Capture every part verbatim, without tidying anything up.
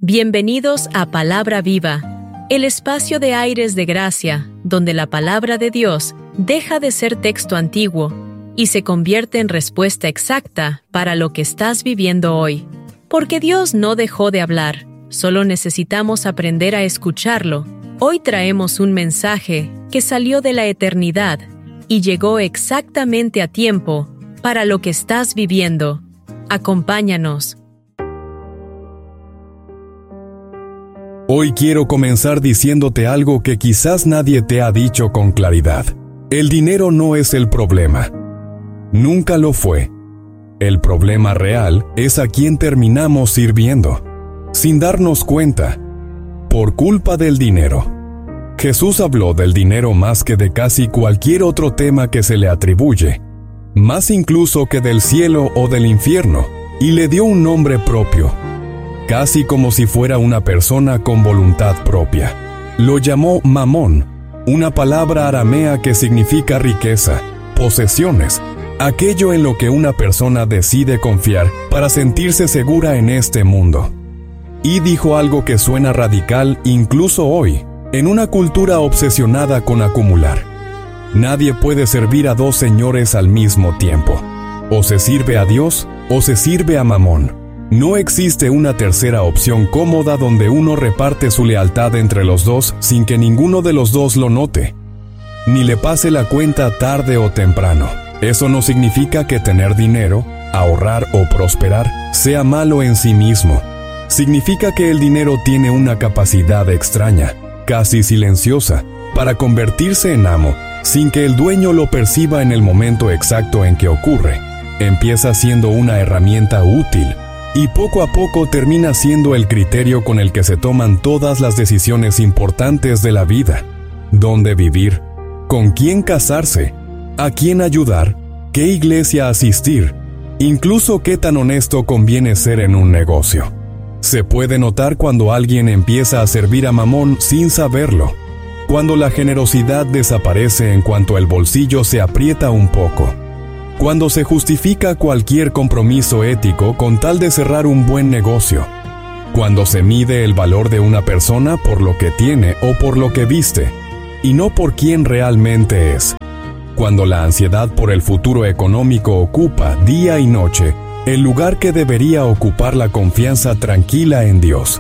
Bienvenidos a Palabra Viva, el espacio de aires de gracia, donde la palabra de Dios deja de ser texto antiguo y se convierte en respuesta exacta para lo que estás viviendo hoy. Porque Dios no dejó de hablar, solo necesitamos aprender a escucharlo. Hoy traemos un mensaje que salió de la eternidad y llegó exactamente a tiempo para lo que estás viviendo. Acompáñanos. Hoy quiero comenzar diciéndote algo que quizás nadie te ha dicho con claridad. El dinero no es el problema. Nunca lo fue. El problema real es a quien terminamos sirviendo, sin darnos cuenta, por culpa del dinero. Jesús habló del dinero más que de casi cualquier otro tema que se le atribuye, más incluso que del cielo o del infierno, y le dio un nombre propio, casi como si fuera una persona con voluntad propia. Lo llamó Mamón, una palabra aramea que significa riqueza, posesiones, aquello en lo que una persona decide confiar para sentirse segura en este mundo. Y dijo algo que suena radical incluso hoy, en una cultura obsesionada con acumular. Nadie puede servir a dos señores al mismo tiempo. O se sirve a Dios o se sirve a Mamón. No existe una tercera opción cómoda donde uno reparte su lealtad entre los dos sin que ninguno de los dos lo note, ni le pase la cuenta tarde o temprano. Eso no significa que tener dinero, ahorrar o prosperar sea malo en sí mismo. Significa que el dinero tiene una capacidad extraña, casi silenciosa, para convertirse en amo, sin que el dueño lo perciba en el momento exacto en que ocurre. Empieza siendo una herramienta útil, y poco a poco termina siendo el criterio con el que se toman todas las decisiones importantes de la vida. ¿Dónde vivir? ¿Con quién casarse? ¿A quién ayudar? ¿Qué iglesia asistir? Incluso qué tan honesto conviene ser en un negocio. Se puede notar cuando alguien empieza a servir a Mamón sin saberlo, cuando la generosidad desaparece en cuanto el bolsillo se aprieta un poco, cuando se justifica cualquier compromiso ético con tal de cerrar un buen negocio, cuando se mide el valor de una persona por lo que tiene o por lo que viste, y no por quién realmente es, cuando la ansiedad por el futuro económico ocupa día y noche el lugar que debería ocupar la confianza tranquila en Dios.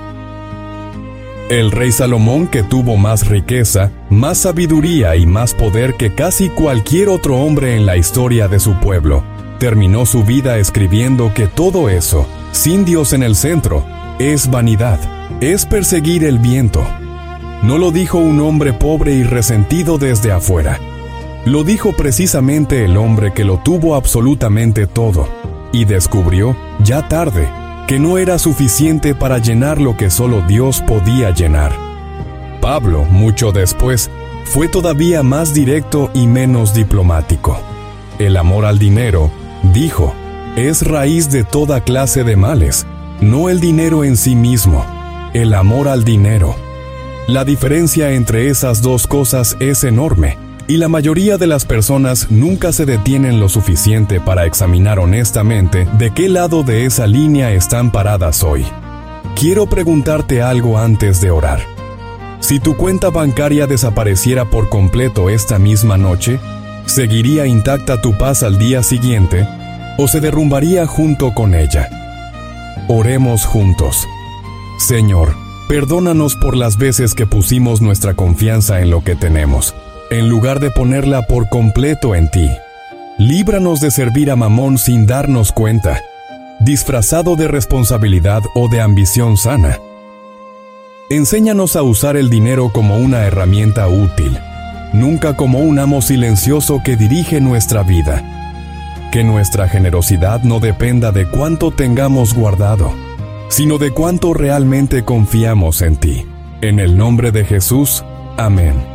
El rey Salomón, que tuvo más riqueza, más sabiduría y más poder que casi cualquier otro hombre en la historia de su pueblo, terminó su vida escribiendo que todo eso, sin Dios en el centro, es vanidad, es perseguir el viento. No lo dijo un hombre pobre y resentido desde afuera. Lo dijo precisamente el hombre que lo tuvo absolutamente todo, y descubrió, ya tarde, que no era suficiente para llenar lo que solo Dios podía llenar. Pablo, mucho después, fue todavía más directo y menos diplomático. El amor al dinero, dijo, es raíz de toda clase de males, no el dinero en sí mismo, el amor al dinero. La diferencia entre esas dos cosas es enorme, y la mayoría de las personas nunca se detienen lo suficiente para examinar honestamente de qué lado de esa línea están paradas hoy. Quiero preguntarte algo antes de orar. Si tu cuenta bancaria desapareciera por completo esta misma noche, ¿seguiría intacta tu paz al día siguiente o se derrumbaría junto con ella? Oremos juntos. Señor, perdónanos por las veces que pusimos nuestra confianza en lo que tenemos, en lugar de ponerla por completo en ti. Líbranos de servir a Mamón sin darnos cuenta, disfrazado de responsabilidad o de ambición sana. Enséñanos a usar el dinero como una herramienta útil, nunca como un amo silencioso que dirige nuestra vida. Que nuestra generosidad no dependa de cuánto tengamos guardado, sino de cuánto realmente confiamos en ti. En el nombre de Jesús, amén.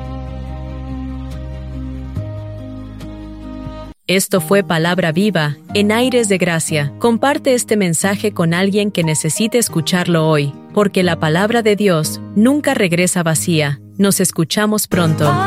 Esto fue Palabra Viva, en Aires de Gracia. Comparte este mensaje con alguien que necesite escucharlo hoy, porque la palabra de Dios nunca regresa vacía. Nos escuchamos pronto.